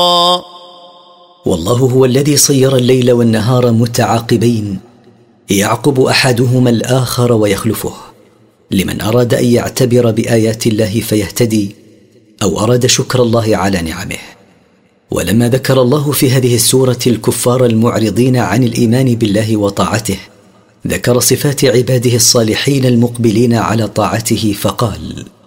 والله هو الذي صير الليل والنهار متعاقبين يعقب أحدهما الآخر ويخلفه، لمن أراد أن يعتبر بآيات الله فيهتدي، أو أراد شكر الله على نعمه. ولما ذكر الله في هذه السورة الكفار المعرضين عن الإيمان بالله وطاعته، ذكر صفات عباده الصالحين المقبلين على طاعته فقال: